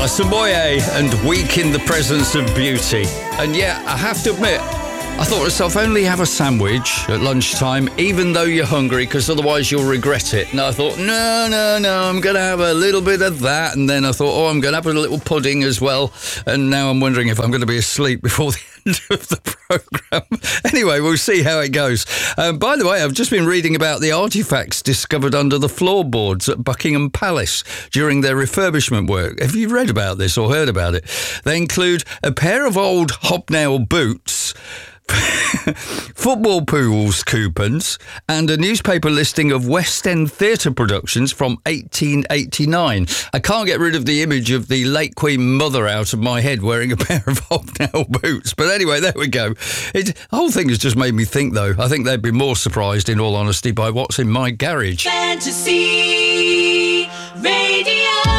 Samoye and Weak in the Presence of Beauty. And yeah, I have to admit, I thought to myself, only have a sandwich at lunchtime, even though you're hungry, because otherwise you'll regret it. And I thought, no, I'm going to have a little bit of that. And then I thought, I'm going to have a little pudding as well. And now I'm wondering if I'm going to be asleep before the end of the programme. Anyway, we'll see how it goes. By the way, I've just been reading about the artefacts discovered under the floorboards at Buckingham Palace during their refurbishment work. Have you read about this or heard about it? They include a pair of old hobnail boots, football pools coupons, and a newspaper listing of West End theatre productions from 1889. I can't get rid of the image of the late Queen Mother out of my head wearing a pair of hobnail boots. But anyway, there we go. The whole thing has just made me think, though. I think they'd be more surprised, in all honesty, by what's in my garage. Fantasy Radio.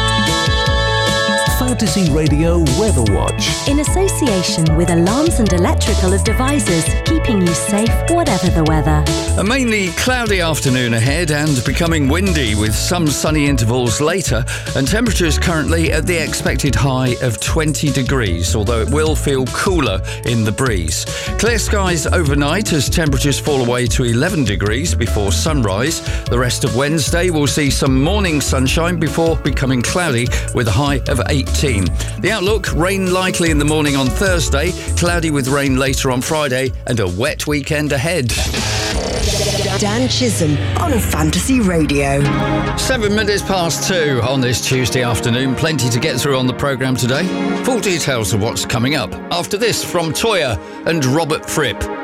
Fantasy Radio Weather Watch. In association with Alarms and Electrical Devices, keeping you safe whatever the weather. A mainly cloudy afternoon ahead and becoming windy with some sunny intervals later, and temperatures currently at the expected high of 20 degrees, although it will feel cooler in the breeze. Clear skies overnight as temperatures fall away to 11 degrees before sunrise. The rest of Wednesday will see some morning sunshine before becoming cloudy with a high of 18. The outlook, rain likely in the morning on Thursday, cloudy with rain later on Friday, and a wet weekend ahead. Dan Chisholm on Fantasy Radio. 7 minutes past 2 on this Tuesday afternoon. Plenty to get through on the programme today. Full details of what's coming up after this from Toyah and Robert Fripp.